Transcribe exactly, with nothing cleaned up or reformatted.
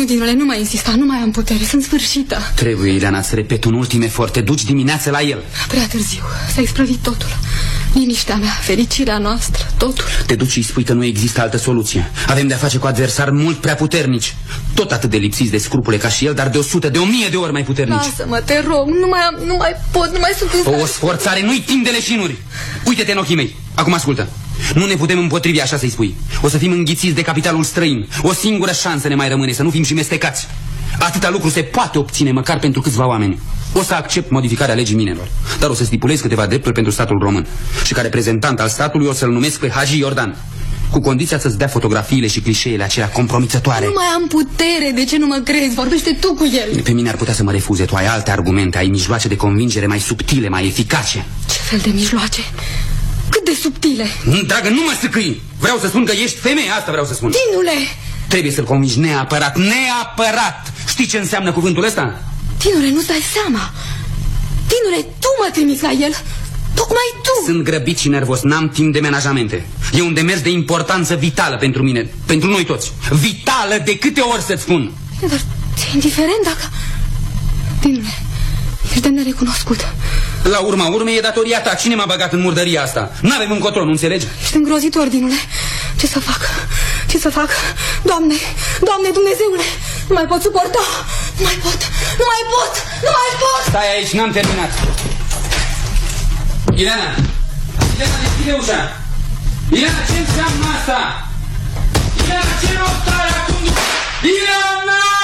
Dinule, nu mai insista, nu mai am putere, sunt sfârșită. Trebuie, Ileana, să repet un ultim efort. Te duci dimineața la el. Prea târziu, s-a isprăvit totul. Liniștea mea, fericirea noastră, totul. Te duci și îi spui că nu există altă soluție. Avem de-a face cu adversari mult prea puternici. Tot atât de lipsiți de scrupule ca și el, dar de o sută, de o mie de ori mai puternici. Lasă-mă, te rog, nu mai, am, nu mai pot, nu mai sunt în stare. O sforțare, nu-i timp de leșinuri. Uite-te în ochii mei. Acum ascultă. Nu ne putem împotrivi, așa să-i spui. O să fim înghițiți de capitalul străin. O singură șansă ne mai rămâne, să nu fim și mestecați. Atâta lucru se poate obține măcar pentru câțiva oameni. O să accept modificarea legii minelor, dar o să stipulez câteva drepturi pentru statul român. Și ca reprezentant al statului o să-l numesc pe Hagi Iordan, cu condiția să-ți dea fotografiile și clișeele acelea compromițătoare. Nu mai am putere, de ce nu mă crezi? Vorbește tu cu el. Pe mine ar putea să mă refuze. Tu ai alte argumente, ai mijloace de convingere mai subtile, mai eficace. Ce fel de mijloace? Cât de subtile? Dragă, nu mă sâcâi. Vreau să spun că ești femeie, asta vreau să spun. Dinule! Trebuie să-l convingi neapărat, neapărat. Știi ce înseamnă cuvântul ăsta? Dinule, nu-ți dai seama. Dinule, tu mă trimiți la el. Tocmai tu. Sunt grăbit și nervos, n-am timp de menajamente. E un demers de importanță vitală pentru mine, pentru noi toți. Vitală, de câte ori să-ți spun? Bine, dar ți-e indiferent dacă... Dinule, ești de nerecunoscut. La urma urmei e datoria ta. Cine m-a băgat în murdăria asta? N-avem încotro, nu înțelegi? Ești îngrozitor, Dinule. Ce să fac? Ce să fac? Doamne, Doamne Dumnezeule, nu mai pot suporta. Nu mai pot, nu mai pot, nu mai pot. Stai aici, n-am terminat. Ileana, Ileana, deschide ușa. Ileana, ce înseamnă asta? Ileana, ce rost are acum? Ileana!